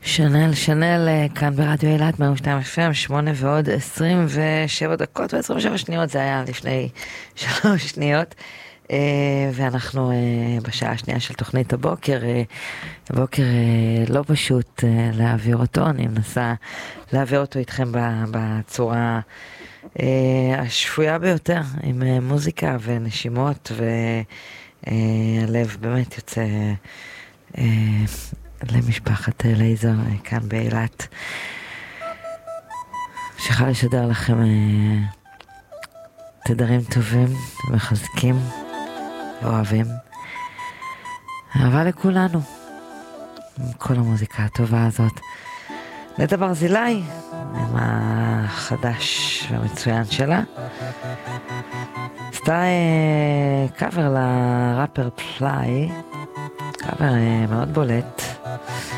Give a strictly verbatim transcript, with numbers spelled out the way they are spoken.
שנל, שנל, כאן ברדיו אילת, מאה ושתיים אף אם, שמונה ועוד עשרים ושבע דקות ועשרים ושבע שניות, זה היה לפני שלוש שניות, ואנחנו בשעה השנייה של תוכנית הבוקר, הבוקר לא פשוט להעביר אותו, אני מנסה להעביר אותו איתכם בצורה השפויה ביותר, עם מוזיקה ונשימות, והלב באמת יוצא למשפחת לייזר כאן באילת, שחל לשדר לכם תדרים טובים מחזקים ואוהבים, אהבה לכולנו עם כל המוזיקה הטובה הזאת. נטע ברזילי עם החדש והמצוין שלה, עשתה קאבר לראפר פליי, קאבר מאוד בולט,